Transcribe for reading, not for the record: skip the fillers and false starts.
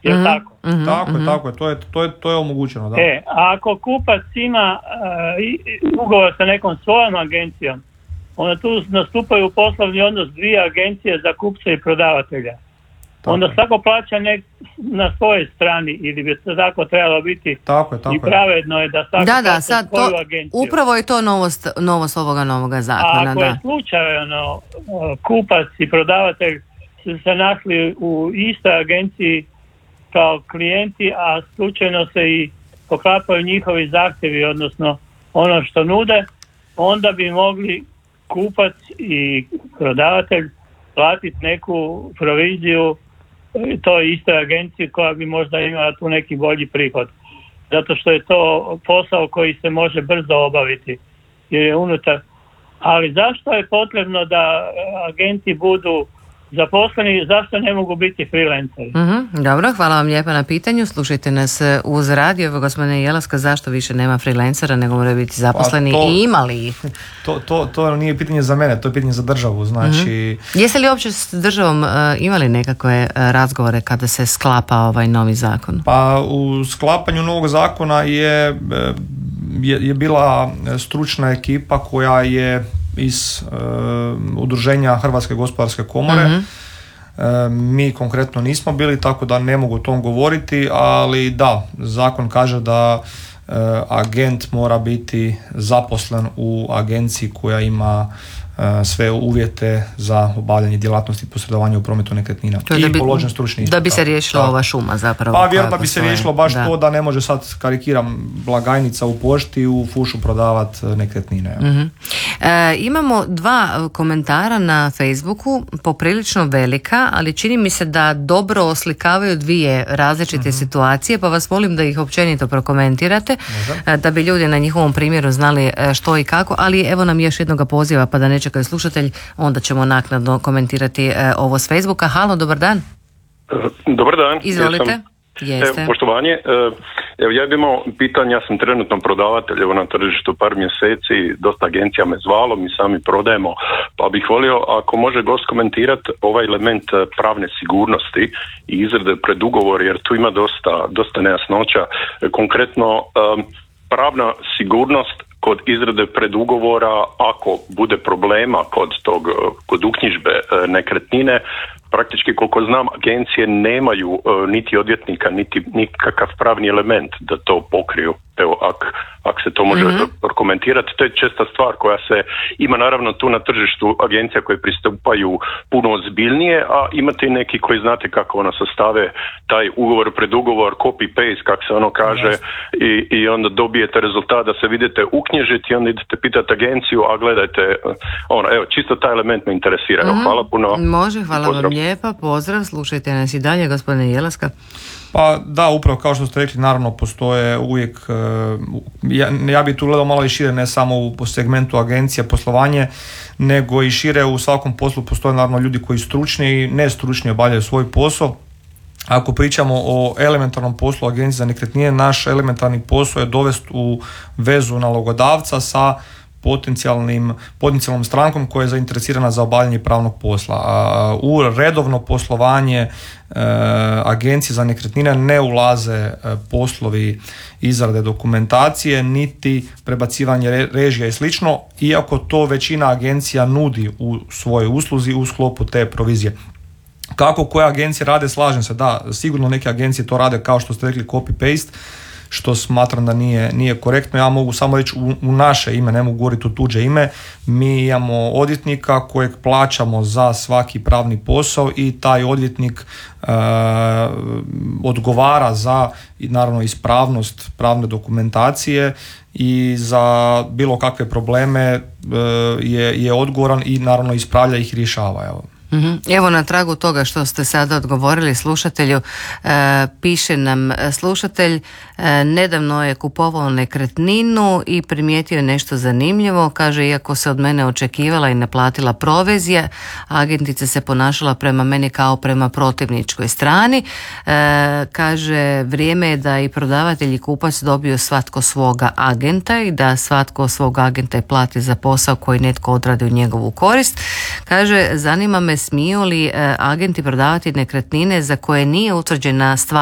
Jel' tako? Tako je, to je omogućeno, da. Ako kupac ima ugovor sa nekom svojom agencijom, onda tu nastupaju poslovni odnos dvije agencije za kupca i prodavatelja. Onda svako plaća na svojoj strani, ili bi to tako trebalo biti. Tako i pravedno je da svako plaća sad svoju agenciju. Upravo je to novost ovoga novoga zakona. A ako je slučajno kupac i prodavatelj su se našli u istoj agenciji kao klijenti, a slučajno se i poklapaju njihovi zahtjevi, odnosno ono što nude, onda bi mogli kupac i prodavatelj platiti neku proviziju toj istoj agenciji koja bi možda imala tu neki bolji prihod. Zato što je to posao koji se može brzo obaviti. Jer je unutar. Ali zašto je potrebno da agenti budu zaposleni, zašto ne mogu biti freelanceri? Dobro, hvala vam lijepa na pitanju. Slušajte nas uz radio. Evo, gospodine Jelaska, zašto više nema freelancera nego moraju biti zaposleni i imali ih? To nije pitanje za mene, to je pitanje za državu. Znači... Jeste li uopće s državom imali nekakve razgovore kada se sklapa ovaj novi zakon? Pa u sklapanju novog zakona je bila stručna ekipa koja je iz udruženja Hrvatske gospodarske komore. Mi konkretno nismo bili, tako da ne mogu o tom govoriti, ali da, zakon kaže da agent mora biti zaposlen u agenciji koja ima sve uvjete za obavljanje djelatnosti posredovanja u prometu nekretnina i položen stručni ispit. Da bi se riješila ova šuma zapravo. Pa vjerojatno bi se riješilo baš to da ne može sad, karikiram, blagajnica u pošti u fušu prodavati nekretnine. Imamo 2 komentara na Facebooku, poprilično velika, ali čini mi se da dobro oslikavaju 2 različite situacije, pa vas molim da ih općenito prokomentirate, da bi ljudi na njihovom primjeru znali što i kako, ali evo nam još jednoga poziva, pa da ne čekaju slušatelj, onda ćemo naknadno komentirati ovo s Facebooka. Halo, dobar dan. Dobar dan. Izvolite. Poštovanje. Evo, ja bih imao pitanje, ja sam trenutno prodavatelj na tržištu par mjeseci, dosta agencija me zvalo, mi sami prodajemo, pa bih volio ako može gost komentirati ovaj element pravne sigurnosti i izrade predugovor, jer tu ima dosta nejasnoća. Konkretno, pravna sigurnost kod izrade predugovora, ako bude problema kod uknjižbe nekretnine, praktički koliko znam agencije nemaju niti odvjetnika niti nikakav pravni element da to pokriju. Evo, ako se to može komentirati, to je česta stvar koja se ima naravno tu na tržištu agencija koje pristupaju puno ozbiljnije, a imate i neki koji znate kako sastave taj ugovor, predugovor, copy-paste, kako se kaže, i onda dobijete rezultat da se vidite uknjižiti i onda idete pitati agenciju, a gledajte, evo, čisto taj element me interesira. Hvala puno. Može, hvala vam lijepa, pozdrav, slušajte nas i dalje, gospodine Jelaska. Pa da, upravo kao što ste rekli, naravno postoje uvijek, ja bih tu gledao malo i šire, ne samo u segmentu agencija, poslovanje, nego i šire u svakom poslu postoje naravno ljudi koji stručni i nestručni obavljaju svoj posao. Ako pričamo o elementarnom poslu agencije za nekretnine, naš elementarni posao je dovesti u vezu nalogodavca sa potencijalnom strankom koja je zainteresirana za obavljanje pravnog posla. U redovno poslovanje agencije za nekretnine ne ulaze poslovi izrade dokumentacije niti prebacivanje režija i slično, iako to većina agencija nudi u svojoj usluzi u sklopu te provizije. Kako koje agencije rade, slažem se, da, sigurno neke agencije to rade kao što ste rekli copy-paste, što smatram da nije korektno. Ja mogu samo reći u naše ime, ne mogu govoriti u tuđe ime. Mi imamo odvjetnika kojeg plaćamo za svaki pravni posao i taj odvjetnik odgovara za naravno ispravnost pravne dokumentacije i za bilo kakve probleme je odgovoran i naravno ispravlja ih i rješava. Evo, na tragu toga što ste sada odgovorili slušatelju, piše nam slušatelj, nedavno je kupovao nekretninu i primijetio nešto zanimljivo. Kaže, iako se od mene očekivala i naplatila provizija, agentica se ponašala prema meni kao prema protivničkoj strani. Kaže, vrijeme je da i prodavatelj i kupac dobiju svatko svoga agenta i da svatko svog agenta plati za posao koji netko odradi u njegovu korist. Kaže, zanima me, smiju li agenti prodavati nekretnine za koje nije utvrđena stvar